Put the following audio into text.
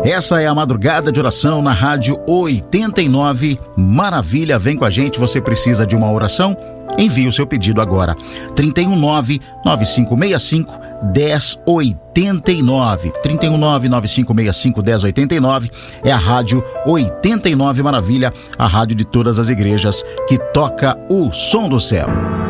Essa é a Madrugada de Oração na Rádio 89 Maravilha. Vem com a gente, você precisa de uma oração? Envie o seu pedido agora. 319-9565-1089. 319-9565-1089 é a Rádio 89 Maravilha, a rádio de todas as igrejas que toca o som do céu.